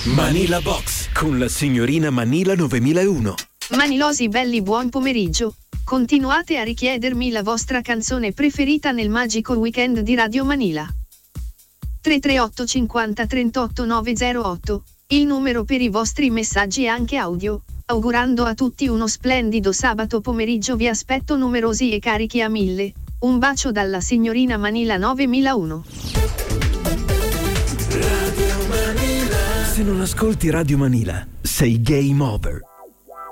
Manila Box con la signorina Manila 9001. Manilosi belli, buon pomeriggio. Continuate a richiedermi la vostra canzone preferita nel magico weekend di Radio Manila. 338 50 38 908, il numero per i vostri messaggi anche audio. Augurando a tutti uno splendido sabato pomeriggio, vi aspetto numerosi e carichi a 1000. Un bacio dalla signorina Manila 9001. Radio Manila. Se non ascolti Radio Manila, sei game over.